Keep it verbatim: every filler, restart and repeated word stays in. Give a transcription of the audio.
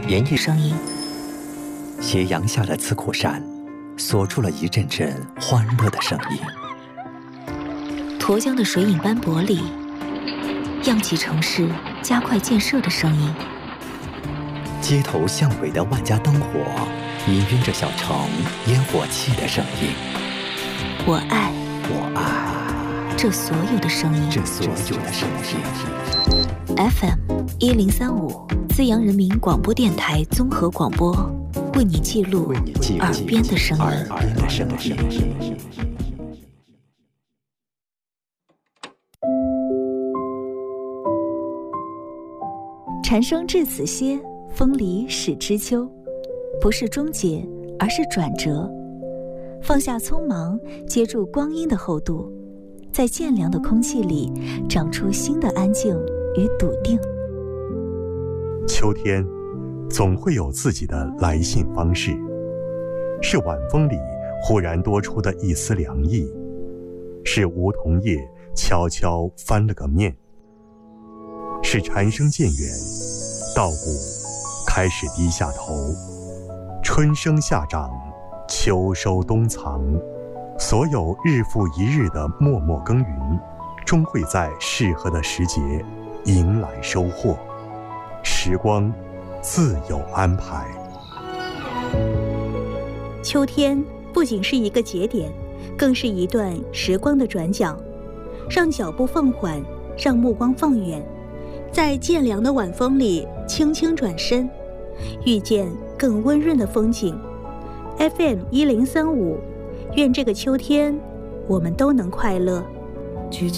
演绎声音。斜阳下的刺库山，锁出了一阵阵欢乐的声音。 沱江的水影斑驳里，漾起城市加快建设的声音。 街头巷尾的万家灯火，氤氲着小城烟火气的声音。 我爱， 我爱这所有的声音， 这所有的声音。 F M 一零三五，资阳人民广播电台综合广播，为你记录耳边的声音。蝉声至此歇，风里始知秋。不是终结，而是转折。放下匆忙，接住光阴的厚度，在渐凉的空气里长出新的安静与笃定。 秋天总会有自己的来信方式，是晚风里忽然多出的一丝凉意，是梧桐叶悄悄翻了个面，是蝉声渐远，稻谷开始低下头，春生夏长，秋收冬藏，所有日复一日的默默耕耘，终会在适合的时节迎来收获。时光自有安排。 秋天不仅是一个节点，更是一段时光的转角，让脚步放缓，让目光放远，在渐凉的晚风里轻轻转身，遇见更温润的风景。 F M 一零三五，愿这个秋天我们都能快乐。